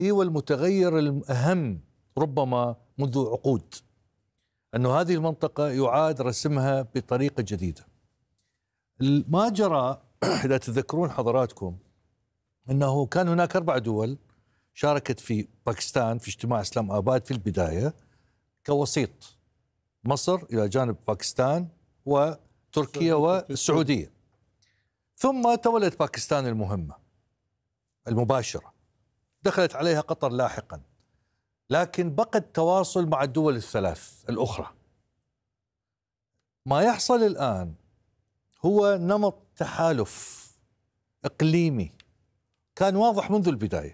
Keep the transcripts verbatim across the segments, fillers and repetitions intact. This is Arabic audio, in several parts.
هو المتغير الأهم ربما منذ عقود، أن هذه المنطقة يعاد رسمها بطريقة جديدة. ما جرى إذا تذكرون حضراتكم أنه كان هناك أربع دول شاركت في باكستان في اجتماع إسلام آباد في البداية كوسيط، مصر إلى جانب باكستان وتركيا والسعودية، ثم تولت باكستان المهمة المباشرة، دخلت عليها قطر لاحقا، لكن بقى التواصل مع الدول الثلاث الأخرى. ما يحصل الآن هو نمط تحالف إقليمي كان واضح منذ البداية،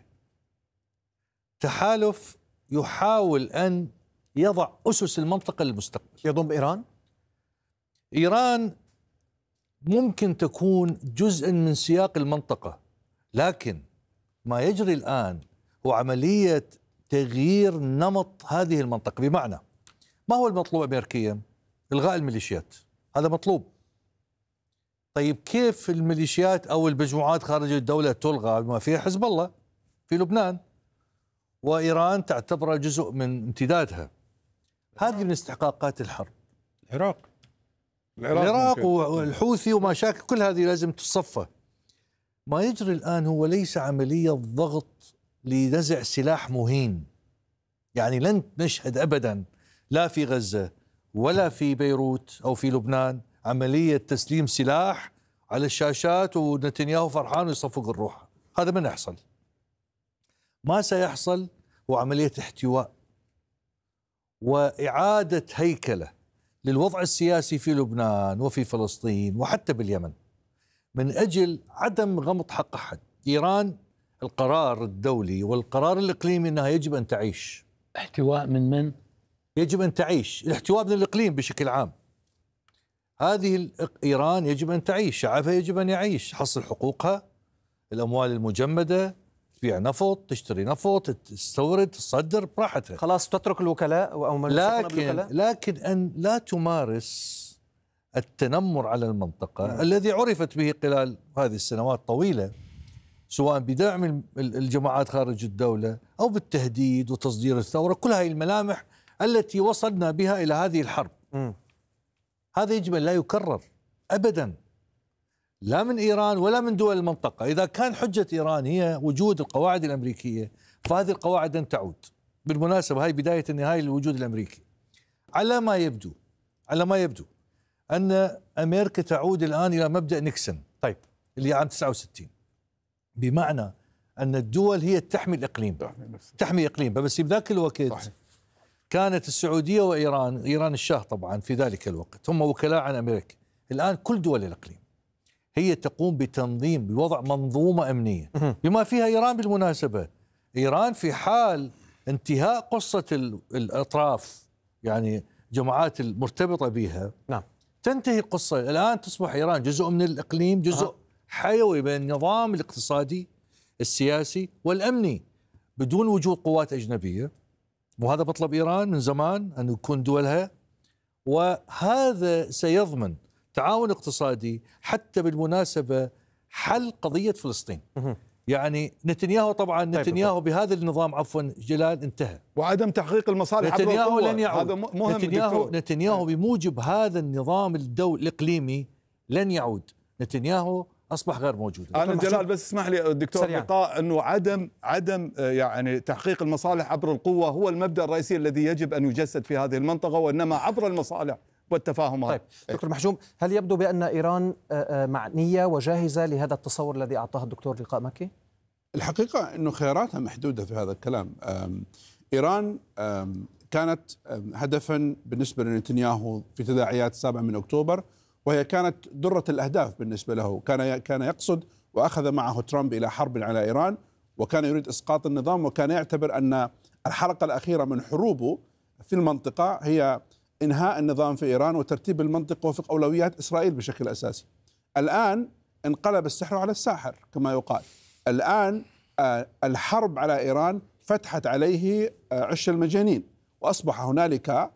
تحالف يحاول أن يضع أسس المنطقة للمستقبل. يضم إيران؟ إيران ممكن تكون جزءا من سياق المنطقة، لكن ما يجري الآن هو عملية تغيير نمط هذه المنطقة. بمعنى، ما هو المطلوب أمريكيا؟ إلغاء الميليشيات، هذا مطلوب. طيب كيف الميليشيات أو المجموعات خارج الدولة تلغى بما فيها حزب الله في لبنان وإيران تعتبره جزء من امتدادها؟ هذه من استحقاقات الحرب. العراق العراق والحوثي ومشاكل كل هذه لازم تصفى. ما يجري الآن هو ليس عملية ضغط لنزع سلاح مهين، يعني لن نشهد أبدا لا في غزة ولا في بيروت أو في لبنان عملية تسليم سلاح على الشاشات ونتنياهو فرحان ويصفق الروح، هذا من يحصل. ما سيحصل هو عملية احتواء وإعادة هيكلة للوضع السياسي في لبنان وفي فلسطين وحتى باليمن، من أجل عدم غمط حق أحد. إيران القرار الدولي والقرار الإقليمي أنها يجب أن تعيش. احتواء من من؟ يجب أن تعيش، الاحتواء من الإقليم بشكل عام. هذه إيران يجب أن تعيش، شعبها يجب أن يعيش، حصل حقوقها، الأموال المجمدة، تبيع نفط، تشتري نفط، تستورد، تصدر براحتها. خلاص تترك الوكلاء أو من لكن لكن أن لا تمارس التنمر على المنطقة م. الذي عرفت به خلال هذه السنوات طويلة، سواء بدعم الجماعات خارج الدولة أو بالتهديد وتصدير الثورة، كل هذه الملامح التي وصلنا بها إلى هذه الحرب. م. هذا يجب أن لا يكرر أبدا، لا من إيران ولا من دول المنطقة. إذا كان حجة إيران هي وجود القواعد الأمريكية، فهذه القواعد لن تعود. بالمناسبة هاي بداية النهاية للوجود الأمريكي. على ما يبدو على ما يبدو أن أمريكا تعود الآن إلى مبدأ نيكسون، طيب اللي عام تسعة وستين، بمعنى أن الدول هي تحمي الإقليم، تحمي إقليمها. بس بذاك الوقت صحيح. كانت السعودية وإيران، إيران الشاه طبعا في ذلك الوقت، هم وكلاء عن أمريكا. الآن كل دول الإقليم هي تقوم بتنظيم بوضع منظومة أمنية بما فيها إيران. بالمناسبة إيران في حال انتهاء قصة الأطراف، يعني جماعات المرتبطة بها، نعم، تنتهي القصة. الآن تصبح إيران جزء من الإقليم، جزء أه. حيوي بين النظام الاقتصادي السياسي والأمني بدون وجود قوات أجنبية. وهذا مطلب إيران من زمان أن يكون دولها، وهذا سيضمن تعاون اقتصادي، حتى بالمناسبة حل قضية فلسطين. يعني نتنياهو طبعا نتنياهو بهذا النظام عفوا جلال انتهى، وعدم تحقيق المصالح نتنياهو لن يعود. هذا مهم. نتنياهو نتنياهو بموجب هذا النظام الدولي الإقليمي لن يعود. نتنياهو أصبح غير موجود. أنا جلال بس اسمح لي دكتور لقاء، أنه عدم عدم يعني تحقيق المصالح عبر القوة هو المبدأ الرئيسي الذي يجب أن يجسد في هذه المنطقة، وإنما عبر المصالح والتفاهمات. طيب دكتور محجوم، هل يبدو بأن إيران معنية وجاهزة لهذا التصور الذي أعطاه الدكتور لقاء مكي؟ الحقيقة أنه خياراتها محدودة في هذا الكلام. إيران كانت هدفا بالنسبة لنتنياهو في تداعيات السابع من أكتوبر، وهي كانت درة الأهداف بالنسبة له. كان كان يقصد وأخذ معه ترامب إلى حرب على إيران، وكان يريد إسقاط النظام، وكان يعتبر أن الحلقة الأخيرة من حروبه في المنطقة هي إنهاء النظام في إيران وترتيب المنطقة وفق أولويات إسرائيل بشكل أساسي. الآن انقلب السحر على الساحر كما يقال. الآن الحرب على إيران فتحت عليه عش المجانين، وأصبح هنالك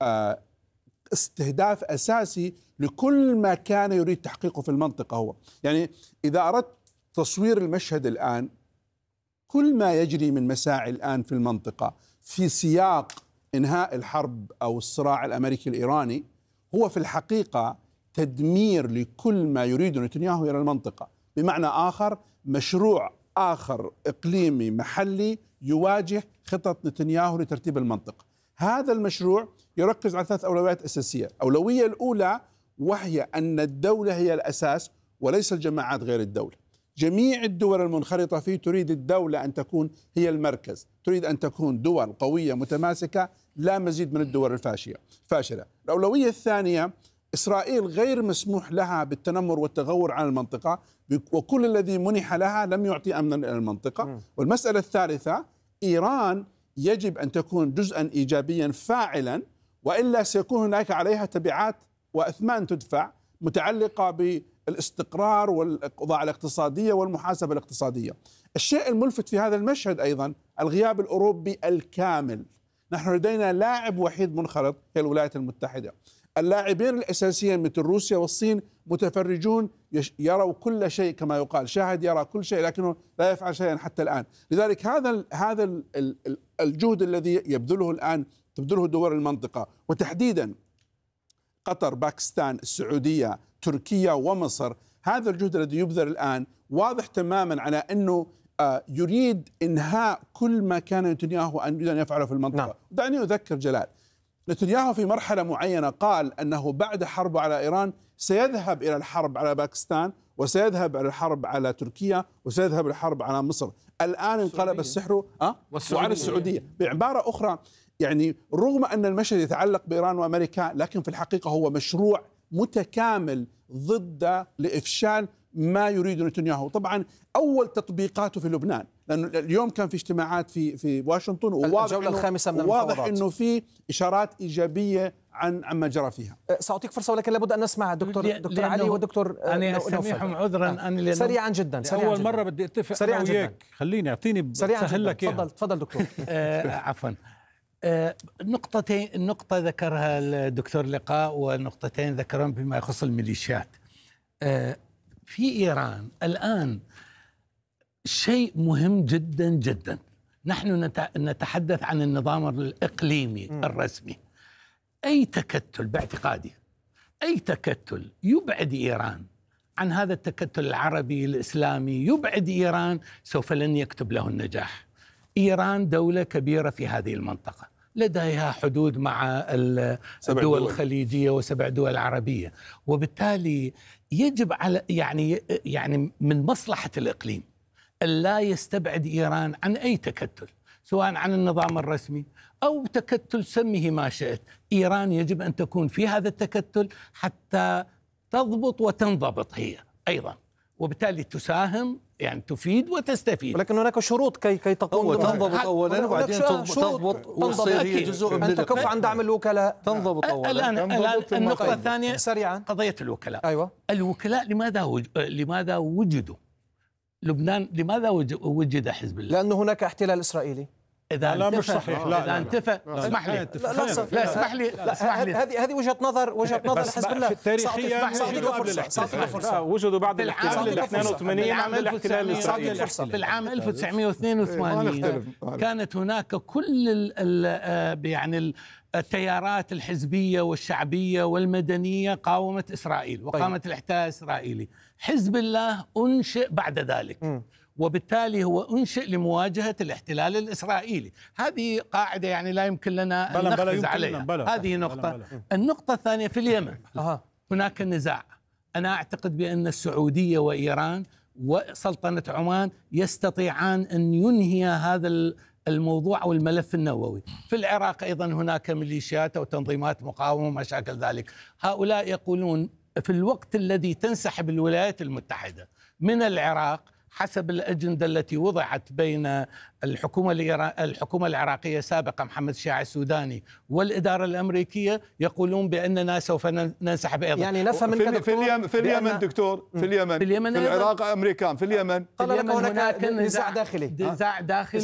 استهداف أساسي لكل ما كان يريد تحقيقه في المنطقة. هو يعني إذا أردت تصوير المشهد الآن، كل ما يجري من مساعي الآن في المنطقة في سياق إنهاء الحرب أو الصراع الأمريكي الإيراني هو في الحقيقة تدمير لكل ما يريد نتنياهو إلى المنطقة. بمعنى آخر، مشروع آخر إقليمي محلي يواجه خطط نتنياهو لترتيب المنطقة. هذا المشروع يركز على ثلاث أولويات أساسية. الأولوية الأولى وهي أن الدولة هي الأساس وليس الجماعات غير الدولة. جميع الدول المنخرطة فيه تريد الدولة أن تكون هي المركز، تريد أن تكون دول قوية متماسكة، لا مزيد من الدول الفاشلة. فاشلة. الأولوية الثانية، إسرائيل غير مسموح لها بالتنمر والتغور على المنطقة، وكل الذي منح لها لم يعطي أمنا إلى المنطقة. والمسألة الثالثة، إيران يجب أن تكون جزءا إيجابيا فاعلا، وإلا سيكون هناك عليها تبعات وأثمان تدفع متعلقة بالاستقرار والأوضاع الاقتصادية والمحاسبة الاقتصادية. الشيء الملفت في هذا المشهد أيضا الغياب الأوروبي الكامل. نحن لدينا لاعب وحيد منخرط هي الولايات المتحدة. اللاعبين الأساسيين مثل روسيا والصين متفرجون، يروا كل شيء كما يقال، شاهد يرى كل شيء لكنه لا يفعل شيئا حتى الآن. لذلك هذا هذا الجهد الذي يبذله الآن تبذله دول المنطقة، وتحديدا قطر، باكستان، السعودية، تركيا ومصر، هذا الجهد الذي يبذل الآن واضح تماما على أنه يريد إنهاء كل ما كان نتنياهو أن يريد أن يفعله في المنطقة. نعم. دعني أذكر جلال، نتنياهو في مرحلة معينة قال أنه بعد حربه على إيران سيذهب إلى الحرب على باكستان، وسيذهب إلى الحرب على تركيا، وسيذهب إلى الحرب على مصر. الآن انقلب السحر أه؟ وعلى السعودية. بعبارة أخرى، يعني رغم أن المشهد يتعلق بإيران وأمريكا، لكن في الحقيقة هو مشروع متكامل ضد لإفشال ما يريد نتنياهو. طبعا أول تطبيقاته في لبنان، لأنه اليوم كان في اجتماعات في في واشنطن، وواضح الجولة الخامسة من واضح أنه في إشارات إيجابية عن عما جرى فيها. سأعطيك فرصة، ولكن لابد أن نسمع دكتور دكتور علي ودكتور أنا أستميحهم عذرا. آه. أنا سريعا جدا سريعاً أول جداً. مرة بدي أتفق سريعا جدا. خليني أعطيني سريعا جدا. تفضل تفضل دكتور. آه عفوا. آه نقطتين النقطة ذكرها الدكتور لقاء، ونقطتين ذكرهم بما يخص الميليشيات. آه في إيران الآن شيء مهم جدا جدا. نحن نتحدث عن النظام الإقليمي م. الرسمي. أي تكتل باعتقادي أي تكتل يبعد إيران عن هذا التكتل العربي الإسلامي، يبعد إيران، سوف لن يكتب له النجاح. إيران دولة كبيرة في هذه المنطقة، لديها حدود مع الدول الخليجية وسبع دول عربية، وبالتالي يجب على يعني يعني من مصلحة الإقليم ألا يستبعد إيران عن أي تكتل، سواء عن النظام الرسمي أو تكتل سميه ما شئت. إيران يجب أن تكون في هذا التكتل حتى تضبط وتنضبط هي أيضا، وبالتالي تساهم، يعني تفيد وتستفيد. ولكن هناك شروط كي كي تقوم تنضبط أولا، وبعدين تضبط وتصير هي جزء من أن تكف عن دعم الوكلاء. تنضبط أولا. الآن النقطة الثانية سريعا، قضية الوكلاء. أيوة. الوكلاء لماذا وج... لماذا وجدوا؟ لبنان لماذا وجد حزب الله؟ لأنه هناك احتلال إسرائيلي. إذا لا مش صحيح. لا إذا انتفى اسمح لي لا لا اسمح لي هذه هذه وجهة نظر وجهة نظر حزب الله التاريخية. سأعطيك فرصة سأعطيك فرصة. وجدوا بعد الاحتلال اثنين وثمانين عام الاحتلال الإسرائيلي. في العام ألف وتسعمئة واثنين وثمانين كانت هناك كل ال يعني التيارات الحزبية والشعبية والمدنية قاومت إسرائيل وقامت الاحتلال الإسرائيلي. حزب الله أنشئ بعد ذلك م. وبالتالي هو أنشئ لمواجهة الاحتلال الإسرائيلي. هذه قاعدة يعني لا يمكن لنا أن نقفز عليها. بلا هذه نقطة. بلا بلا. النقطة الثانية في اليمن أه. هناك نزاع. أنا أعتقد بأن السعودية وإيران وسلطنة عمان يستطيعان أن ينهي هذا الموضوع أو الملف النووي. في العراق أيضا هناك ميليشيات أو تنظيمات مقاومة وما شاكل ذلك. هؤلاء يقولون في الوقت الذي تنسحب الولايات المتحدة من العراق حسب الأجندة التي وضعت بين الحكومة الحكومة العراقية سابقا محمد الشياع السوداني والإدارة الأمريكية، يقولون بأننا سوف ننسحب أيضا. يعني نفهم في, في اليمن في اليمن دكتور في اليمن في, اليمن في العراق أمريكان، في اليمن قال لك هناك نزاع داخلي نزاع داخلي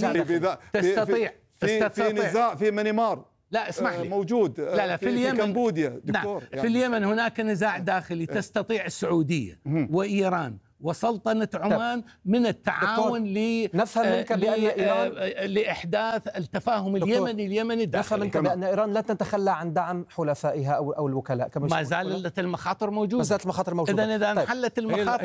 تستطيع في, في نزاع في منيمار لا اسمح لي موجود لا لا في, في اليمن في كمبوديا دكتور. نعم يعني. في اليمن هناك نزاع داخلي تستطيع السعودية وإيران وسلطنة عمان من التعاون ل نفهم منك بأن إيران لإحداث التفاهم اليمني اليمني الداخلي. نفهم منك بأن إيران لا تتخلى عن دعم حلفائها أو أو الوكلاء كما ما زالت المخاطر موجودة. ما زالت المخاطر موجودة. إذا إذا انحلت المخاطر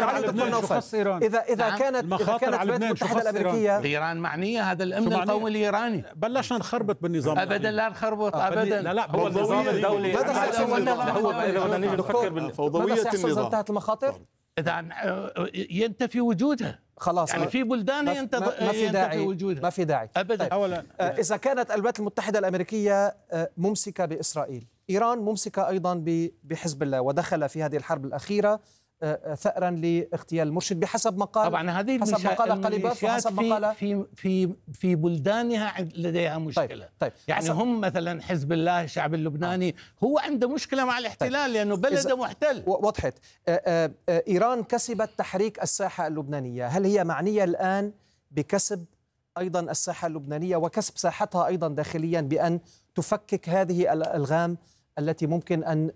إذا إذا كانت إذا كانت الولايات المتحدة الأمريكية إيران معنية، هذا الأمن القومي الإيراني. بلشنا نخربط بالنظام أبدا لا نخربط أبدا. لا لا هو النظام الدولي. هو إذا نيجي نفكر بالفوضوية النظام انتهت المخاطر إذا ينتفي وجودها خلاص يعني في بلدان ينتفي, ما في داعي وجودها. ما في داعي أبدا. طيب. أولا إذا كانت الولايات المتحدة الأمريكية ممسكة بإسرائيل، إيران ممسكة أيضا بحزب الله ودخل في هذه الحرب الأخيرة ثأرا لاغتيال المرشد بحسب مقال طبعا هذه حسب مقال قليباف وحسب مقال في في في بلدانها لديها مشكله. طيب. طيب. يعني هم مثلا حزب الله الشعب اللبناني هو عنده مشكله مع الاحتلال. طيب. لانه بلده محتل. وضحت. ايران كسبت تحريك الساحه اللبنانيه، هل هي معنيه الان بكسب ايضا الساحه اللبنانيه وكسب ساحتها ايضا داخليا بان تفكك هذه الالغام التي ممكن ان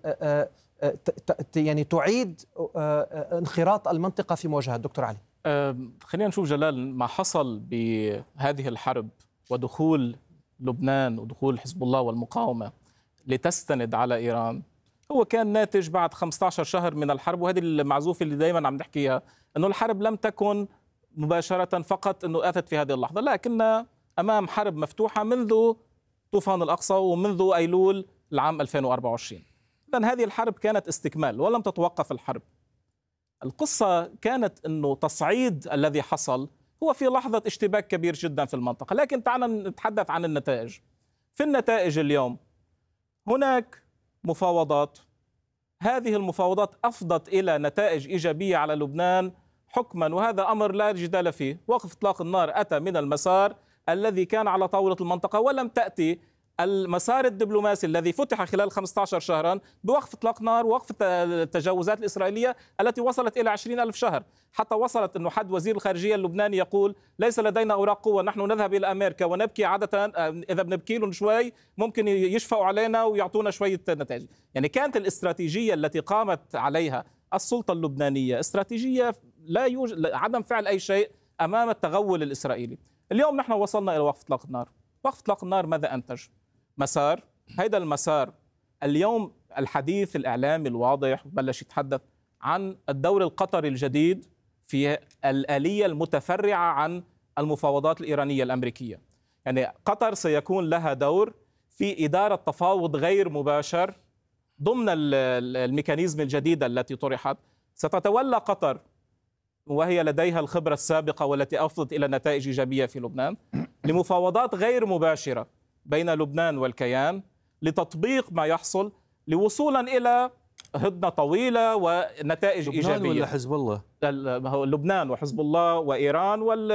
يعني تعيد انخراط المنطقة في مواجهة؟ دكتور علي، خلينا نشوف جلال ما حصل بهذه الحرب ودخول لبنان ودخول حزب الله والمقاومة لتستند على إيران هو كان ناتج بعد خمسة عشر شهر من الحرب. وهذه المعزوفة اللي دائما عم نحكيها أنه الحرب لم تكن مباشرة فقط أنه آتت في هذه اللحظة، لكن أمام حرب مفتوحة منذ طوفان الأقصى ومنذ أيلول العام ألفين وأربعة وعشرين. إذن هذه الحرب كانت استكمال ولم تتوقف الحرب. القصة كانت أنه تصعيد الذي حصل هو في لحظة اشتباك كبير جدا في المنطقة. لكن تعالى نتحدث عن النتائج. في النتائج اليوم هناك مفاوضات، هذه المفاوضات أفضت إلى نتائج إيجابية على لبنان حكما، وهذا أمر لا جدال فيه. وقف إطلاق النار أتى من المسار الذي كان على طاولة المنطقة، ولم تأتي المسار الدبلوماسي الذي فتح خلال خمسة عشر شهرا بوقف إطلاق نار ووقف التجاوزات الإسرائيلية التي وصلت إلى عشرين ألف شهر، حتى وصلت أنه حد وزير الخارجية اللبناني يقول ليس لدينا أوراق قوة، نحن نذهب إلى أمريكا ونبكي عادة، إذا بنبكي لهم شوي ممكن يشفقوا علينا ويعطونا شوية نتائج. يعني كانت الاستراتيجية التي قامت عليها السلطة اللبنانية استراتيجية لا يوجد عدم فعل أي شيء أمام التغول الإسرائيلي. اليوم نحن وصلنا إلى وقف إطلاق النار. وقف إطلاق النار ماذا أنتج؟ مسار. هذا المسار اليوم الحديث الإعلامي الواضح بلش يتحدث عن الدور القطري الجديد في الآلية المتفرعة عن المفاوضات الإيرانية الأمريكية. يعني قطر سيكون لها دور في إدارة تفاوض غير مباشر ضمن الميكانيزم الجديدة التي طرحت. ستتولى قطر وهي لديها الخبرة السابقة والتي أفضت إلى نتائج إيجابية في لبنان لمفاوضات غير مباشرة بين لبنان والكيان لتطبيق ما يحصل لوصولا إلى هدنة طويلة ونتائج لبنان إيجابية. ولا حزب الله؟ لبنان وحزب الله وإيران وال...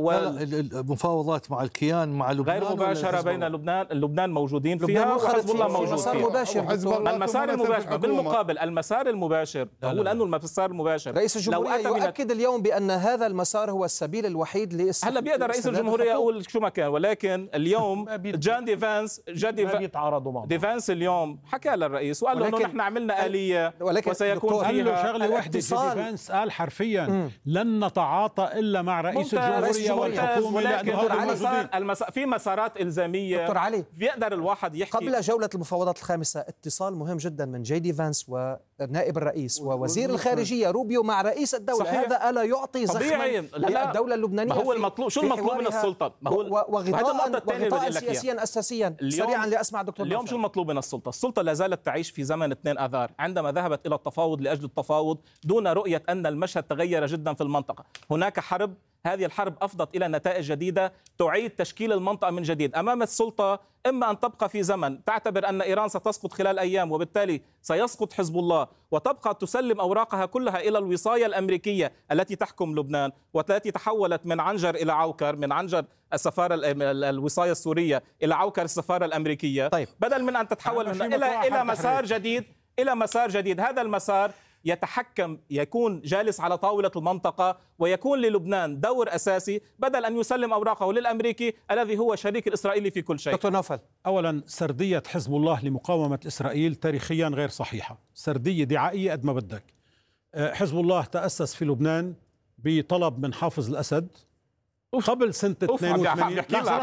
المفاوضات مع الكيان مع لبنان غير مباشرة بين لبنان لبنان موجودين فيها وحزب الله موجود فيها. مباشر. المسار المباشر بالمقابل المسار المباشر هو لأنه المسار المباشر رئيس الجمهورية يؤكد اليوم بأن هذا المسار هو السبيل الوحيد لاست... هلا بيقدر رئيس الجمهورية يقول شو ما كان، ولكن اليوم جان ديفانس جان ديفانس, ديفانس اليوم حكى للرئيس وقال له انه نحن عملنا آلية وسيكون فيها شغله واحده. ديفانس قال حرفيا مم. لن نتعاطى الا مع رئيس الجمهوريه والحكومه لانه المس... في مسارات الزاميه. دكتور علي بيقدر الواحد يحكي قبل جوله المفاوضات الخامسه اتصال مهم جدا من جي دي فانس ونائب الرئيس ووزير الخارجيه روبيو مع رئيس الدوله. صحيح. هذا الا يعطي زخما للدوله اللبنانيه. ما هو المطلوب شو المطلوب من السلطه؟ ما هو وغطاء وغطاء سياسيا اساسيا. سريعا لاسمع دكتور اليوم شو المطلوب من السلطه؟ السلطه لا زالت تعيش في زمن اثنين اذار عندما ذهبت الى التفاوض لاجل التفاوض دون رؤيه ان المشهد تغير جدا في المنطقه. هناك حرب، هذه الحرب أفضت إلى نتائج جديدة تعيد تشكيل المنطقة من جديد. أمام السلطة إما أن تبقى في زمن تعتبر أن إيران ستسقط خلال أيام وبالتالي سيسقط حزب الله وتبقى تسلم أوراقها كلها إلى الوصاية الأمريكية التي تحكم لبنان والتي تحولت من عنجر إلى عوكر، من عنجر السفارة الوصاية السورية إلى عوكر السفارة الأمريكية. طيب. بدل من أن تتحول إلى إلى مسار جديد إلى مسار جديد. هذا المسار يتحكم، يكون جالس على طاولة المنطقة ويكون للبنان دور أساسي بدل أن يسلم أوراقه للأمريكي الذي هو شريك الإسرائيلي في كل شيء. دكتور نوفل، أولا سردية حزب الله لمقاومة إسرائيل تاريخيا غير صحيحة، سردية دعائية قد ما بدك. حزب الله تأسس في لبنان بطلب من حافظ الأسد قبل سنة اثنين وثمانين.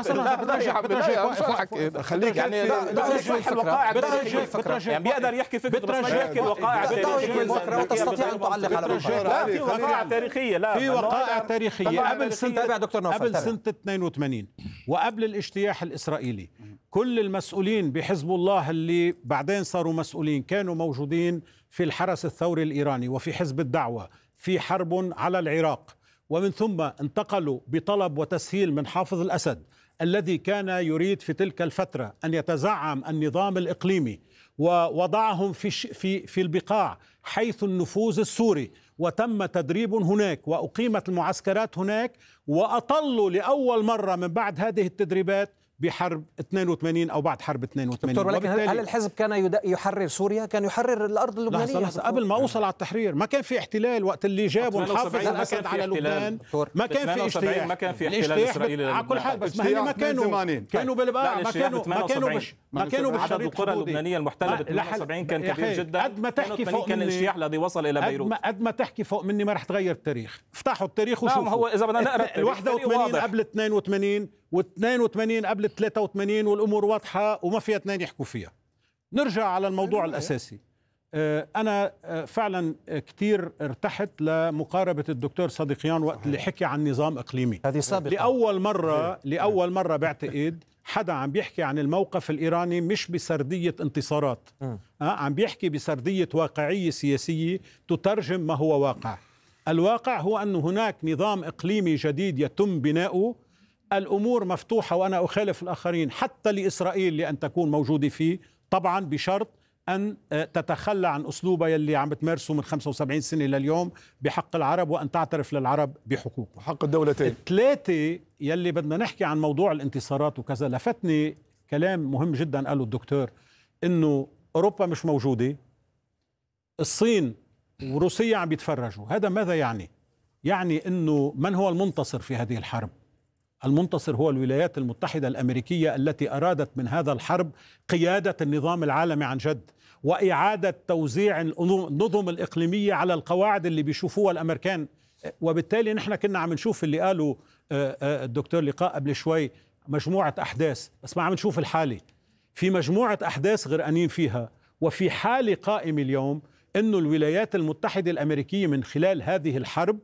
خليك يعني الوقائع يعني بيقدر يحكي فكرة بس ما يحكي الوقائع التاريخية وتستطيع أن تعلق على لا في وقائع تاريخية لا في وقائع تاريخية قبل سنة قبل سنة اثنين وثمانين وقبل الاجتياح الإسرائيلي. كل المسؤولين بحزب الله اللي بعدين صاروا مسؤولين كانوا موجودين في الحرس الثوري الإيراني وفي حزب الدعوة في حرب على العراق، ومن ثم انتقلوا بطلب وتسهيل من حافظ الأسد الذي كان يريد في تلك الفترة أن يتزعم النظام الإقليمي ووضعهم في في في البقاع حيث النفوذ السوري، وتم تدريب هناك وأقيمت المعسكرات هناك، وأطلوا لأول مرة من بعد هذه التدريبات بحرب اثنين وثمانين أو بعد حرب اثنين وثمانين. دكتور، ولكن هل الحزب كان يحرر سوريا؟ كان يحرر الأرض اللبنانية؟ لحظة لحظة قبل ما أوصل على التحرير ما كان في احتلال. وقت اللي جابوا الحافظ الأسد على لبنان ما كان في اجتياح، ما كان في احتلال إسرائيلي على كل حال. بس ما كانوا كانوا بالبقاع، ما كانوا ما كانوا بش ما كانوا عدد القرى اللبنانية المحتلة ب ثمانية وسبعين كان كبير جدا. قد ما تحكي فوق كان الاجتياح الذي وصل إلى بيروت. قد ما تحكي فوق مني ما رح تغير التاريخ. افتحوا التاريخ وشوفوا. هو إذا بدنا نقرأ التاريخ واحد وثمانين قبل اثنين وثمانين واثنين وثمانين قبل ثلاثة وثمانين والأمور واضحة وما فيها اثنين يحكوا فيها. نرجع على الموضوع الأساسي. أنا فعلا كتير ارتحت لمقاربة الدكتور صديقيان وقت اللي حكي عن نظام إقليمي. هذه سابقة. لأول مرة لأول مرة بعتقد حدا عم بيحكي عن الموقف الإيراني مش بسردية انتصارات، أه عم بيحكي بسردية واقعية سياسية تترجم ما هو واقع. الواقع هو أن هناك نظام إقليمي جديد يتم بناؤه. الأمور مفتوحة، وأنا أخالف الآخرين حتى لإسرائيل لأن تكون موجودة فيه، طبعا بشرط أن تتخلى عن أسلوبها يلي عم بتمارسه من خمسة وسبعين سنة لليوم بحق العرب، وأن تعترف للعرب بحقوقه حق الدولتين. الثلاثة يلي بدنا نحكي عن موضوع الانتصارات وكذا، لفتني كلام مهم جدا قاله الدكتور، إنه أوروبا مش موجودة، الصين وروسيا عم بيتفرجوا. هذا ماذا يعني؟ يعني إنه من هو المنتصر في هذه الحرب؟ المنتصر هو الولايات المتحدة الأمريكية التي أرادت من هذا الحرب قيادة النظام العالمي عن جد، وإعادة توزيع النظم الإقليمية على القواعد اللي بيشوفوها الأمريكان. وبالتالي نحن كنا عم نشوف اللي قالوا الدكتور لقاء قبل شوي مجموعة أحداث، بس ما عم نشوف الحالة. في مجموعة أحداث غرقانين فيها، وفي حالة قائمة اليوم إنه الولايات المتحدة الأمريكية من خلال هذه الحرب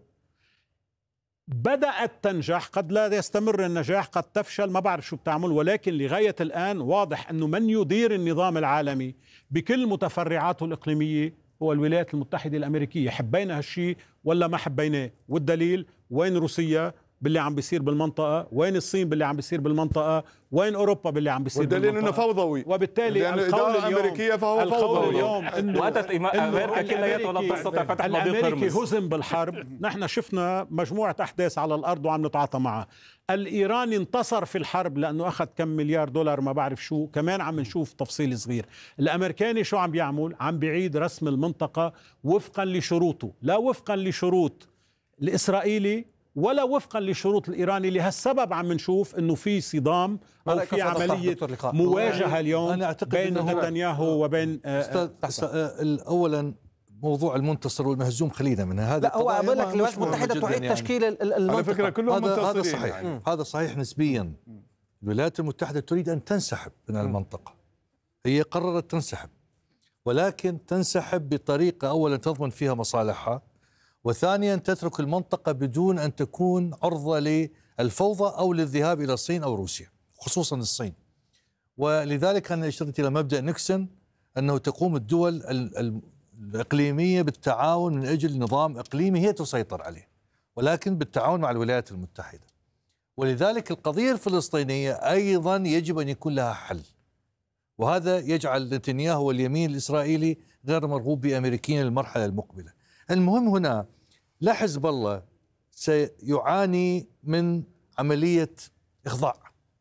بدأت تنجح، قد لا يستمر النجاح، قد تفشل، ما بعرف شو بتعمل، ولكن لغاية الآن واضح أنه من يدير النظام العالمي بكل متفرعاته الإقليمية هو الولايات المتحدة الأمريكية، حبينا هالشي ولا ما حبيناه. والدليل وين روسيا باللي عم بيصير بالمنطقة، وين الصين باللي عم بيصير بالمنطقة، وين أوروبا باللي عم بيصير بالمنطقة. والدليل إنه فوضوي، وبالتالي القول اليوم أمريكية فهو القول اليوم إنه وأتت أمريكا كلياتها ولم تستطع فتح مضيق هرمز. الأمريكي هزم بالحرب. نحن شفنا مجموعة أحداث على الأرض وعم نتعاطى معها. الإيراني انتصر في الحرب لأنه أخذ كم مليار دولار ما بعرف شو، كمان عم نشوف تفصيل صغير. الأمريكاني شو عم بيعمل؟ عم بيعيد رسم المنطقة وفقا لشروطه، لا وفقا لشروط الإسرائيلي ولا وفقا لشروط الإيراني. لهالسبب عم نشوف أنه في صدام أو في عملية مواجهة اليوم بين نتنياهو وبين أستاذ أولا موضوع المنتصر والمهزوم خلينا منها. هذا لا هو أقول لك الولايات المتحدة تعيد يعني تشكيل المنطقة. على فكرة كلهم هذا, هذا صحيح يعني. هذا صحيح نسبيا. الولايات المتحدة تريد أن تنسحب من المنطقة، هي قررت تنسحب، ولكن تنسحب بطريقة أولا تضمن فيها مصالحها، وثانيا تترك المنطقة بدون أن تكون عرضة للفوضى أو للذهاب إلى الصين أو روسيا، خصوصا الصين. ولذلك أنا أشرت إلى مبدأ نيكسون أنه تقوم الدول الإقليمية بالتعاون من أجل نظام إقليمي هي تسيطر عليه، ولكن بالتعاون مع الولايات المتحدة. ولذلك القضية الفلسطينية أيضا يجب أن يكون لها حل، وهذا يجعل نتنياهو واليمين الإسرائيلي غير مرغوب بأمريكيين للمرحلة المقبلة. المهم هنا لا حزب الله سيعاني من عملية إخضاع،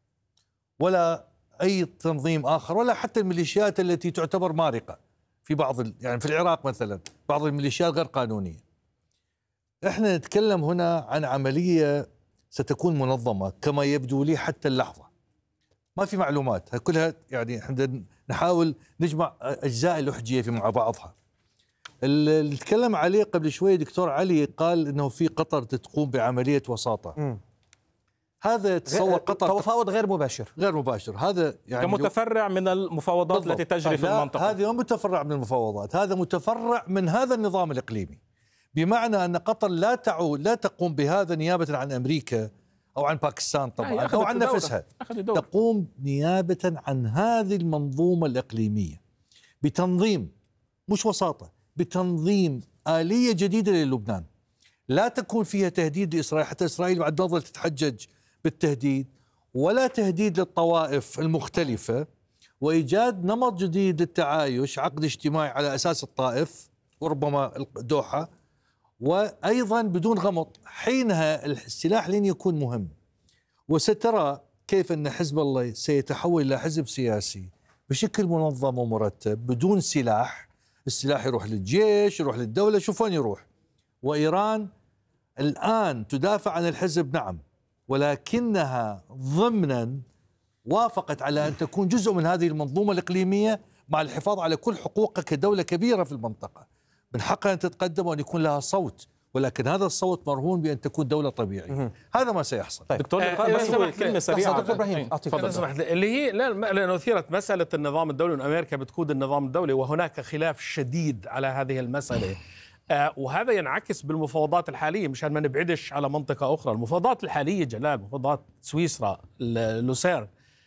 ولا أي تنظيم آخر، ولا حتى الميليشيات التي تعتبر مارقة في بعض يعني في العراق مثلا بعض الميليشيات غير قانونية. احنا نتكلم هنا عن عملية ستكون منظمة كما يبدو لي حتى اللحظة. ما في معلومات كلها، يعني احنا نحاول نجمع أجزاء الأحجية في مع بعضها. اللي تكلم عليه قبل شوي دكتور علي قال انه في قطر تقوم بعمليه وساطه. م. هذا تصور قطر تفاوض غير مباشر غير مباشر، هذا يعني كمتفرع من المفاوضات بالضبط. التي تجري في المنطقه. هذا متفرع من المفاوضات، هذا متفرع من هذا النظام الاقليمي، بمعنى ان قطر لا تعود لا تقوم بهذا نيابه عن امريكا او عن باكستان طبعا او عن نفسها، تقوم نيابه عن هذه المنظومه الاقليميه بتنظيم، مش وساطه، بتنظيم آلية جديدة للبنان لا تكون فيها تهديد لإسرائيل، حتى إسرائيل بعد تظل تتحجج بالتهديد، ولا تهديد للطوائف المختلفة، وإيجاد نمط جديد للتعايش، عقد اجتماعي على أساس الطائف وربما الدوحة، وأيضا بدون غمط. حينها السلاح لن يكون مهم، وسترى كيف أن حزب الله سيتحول إلى حزب سياسي بشكل منظم ومرتب بدون سلاح. السلاح يروح للجيش، يروح للدولة، شوف وين يروح. وإيران الآن تدافع عن الحزب نعم، ولكنها ضمنا وافقت على أن تكون جزء من هذه المنظومة الإقليمية مع الحفاظ على كل حقوقها كدولة كبيرة في المنطقة، من حقها أن تتقدم وأن يكون لها صوت، ولكن هذا الصوت مرهون بأن تكون دولة طبيعية. هذا ما سيحصل. طيب. دكتور آه بس هو كلمة سريعة دكتور إبراهيم اللي هي لأنه أثيرت مسألة النظام الدولي وأن أمريكا بتقود النظام الدولي، وهناك خلاف شديد على هذه المسألة. آه وهذا ينعكس بالمفاوضات الحالية، مشان ما نبعدش على منطقة أخرى. المفاوضات الحالية جلال، مفاوضات سويسرا لوسيرن،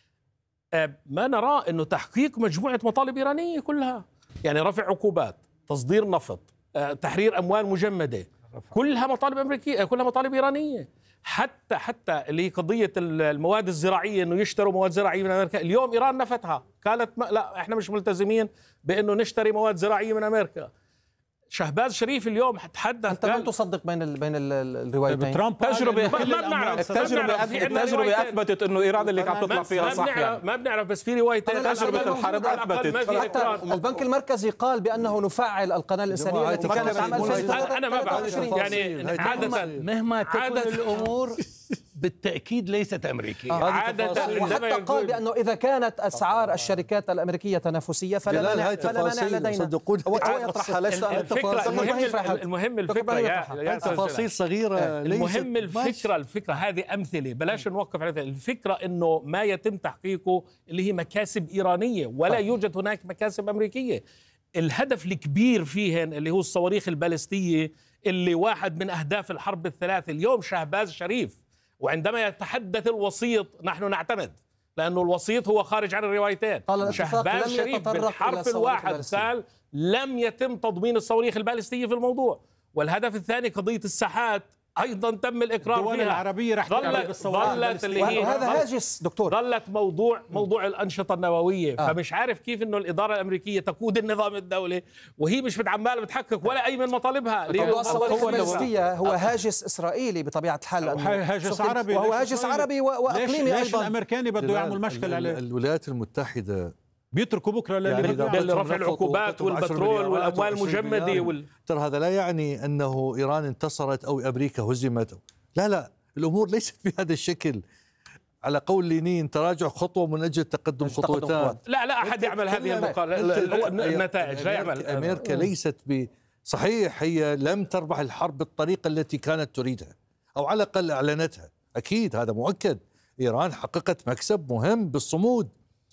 آه ما نرى أنه تحقيق مجموعة مطالب إيرانية كلها، يعني رفع عقوبات، تصدير نفط، آه تحرير أموال مجمدة، كلها مطالب أمريكية، كلها مطالب إيرانية. حتى حتى اللي قضية المواد الزراعية، إنه يشتروا مواد زراعية من أمريكا، اليوم إيران نفتها، قالت لا إحنا مش ملتزمين بإنه نشتري مواد زراعية من أمريكا. شهباز شريف اليوم تحدث، أنت لم تصدق بين ال بين الروايتين. ترامب تجربة ما بنعرف، التجربة التجربة أثبتت إنه إيران اللي عم تطلع فيها صح، يعني ما بنعرف، بس في روايتين. تجربة الحرب أثبتت. حتى البنك المركزي قال بأنه نفعل القناة الإنسانية التي كانت عام ألفين وثلاثة. أنا ما بعرف يعني عادة مهما تكون الأمور بالتأكيد ليست أمريكية. عادة وحتى قال بأنه إذا كانت أسعار الشركات الأمريكية تنافسية فلا مانع فلا مانع لدينا. هو يطرحها ليس المهم الفكرة يا تفاصيل صغيرة. المهم الفكرة الفكرة هذه أمثلة، بلاش نوقف على الفكرة إنه ما يتم تحقيقه اللي هي مكاسب إيرانية، ولا يوجد هناك مكاسب أمريكية. الهدف الكبير فيهن اللي هو الصواريخ البالستية، اللي واحد من أهداف الحرب الثلاث. اليوم شهباز شريف وعندما يتحدث الوسيط نحن نعتمد، لأنه الوسيط هو خارج عن الروايتين. شهباز شريف بالحرف الواحد قال لم يتم تضمين الصواريخ البالستية في الموضوع. والهدف الثاني قضية الساحات أيضا تم الإقرار فيها. الدول العربية رح ظلت, ظلت اللي هي وهذا هاجس دكتور، ظلت موضوع موضوع الأنشطة النووية. آه. فمش عارف كيف إنه الإدارة الأمريكية تقود النظام الدولي وهي مش عمالة بتحقق ولا أي من مطالبها. الصواريخ البالستية هو هاجس إسرائيلي بطبيعة الحال، هاجس عربي، وهو هاجس عربي وإقليمي أيضا. الأمريكاني بده يعمل مشكلة عليه. الولايات المتحدة بيتركوا بكره يعني لرفع العقوبات والبترول والاموال المجمده وال... ترى هذا لا يعني انه ايران انتصرت او امريكا هزمت، لا لا، الامور ليست بهذا الشكل. على قول لينين تراجع خطوه من اجل تقدم خطوتان. لا لا احد يعمل هذه النتائج، لا يعمل. امريكا ليست ب صحيح، هي لم تربح الحرب بالطريقه التي كانت تريدها، او على الاقل اعلنتها، اكيد هذا مؤكد. ايران حققت مكسب مهم بالصمود،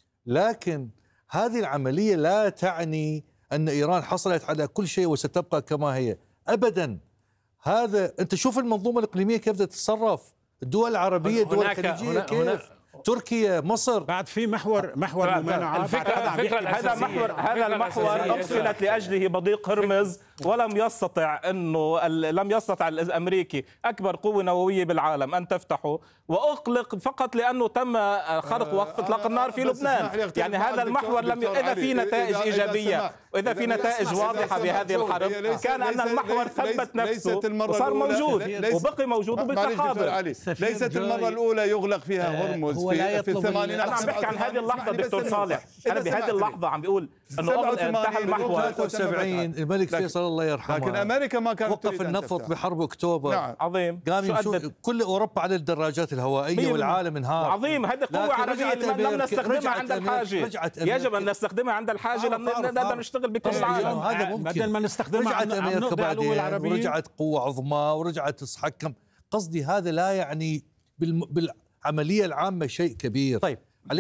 لكن هذه العملية لا تعني أن إيران حصلت على كل شيء وستبقى كما هي أبدا. هذا أنت شوف المنظومة الإقليمية كيف تتصرف، الدول العربية، الدول الخليجية كيف، تركيا، مصر. بعد في محور محور ممانعة. هذا محور هذا المحور أقفلت لأجله بضيق هرمز، ولم يستطع أنه لم يستطع الأمريكي أكبر قوة نووية بالعالم أن تفتحه، وأغلق فقط لأنه تم خرق وقف إطلاق النار في لبنان. يعني هذا المحور لم ي... إذا في نتائج إيجابية وإذا في نتائج واضحة بهذه الحرب، كان أن المحور ثبت نفسه وصار موجود وبقي موجود وبالتحاضر. ليست المرة الأولى يغلق فيها هرمز في في الثمانينات. أنا عم بحكي عن هذه اللحظة دكتور صالح، أنا بهذه اللحظة عم بيقول أنه انتهى المحور. ثلاثة وسبعين الملك فيصل الله يرحمه، لكن امريكا ما كانت وقف النفط بحرب اكتوبر. نعم. عظيم. قام يمشوا كل اوروبا على الدراجات الهوائيه والعالم انهار. عظيم. هذه قوه عربيه لم نستخدمها عند الحاجه، يجب ان نستخدمها عند الحاجه، لم نقدر نشتغل بكل العالم. هذا ممكن. بدل ما نستخدمها رجعت امريكا بعدين ورجعت قوه عظمى ورجعت تتحكم. قصدي هذا لا يعني بالعمليه العامه شيء كبير. طيب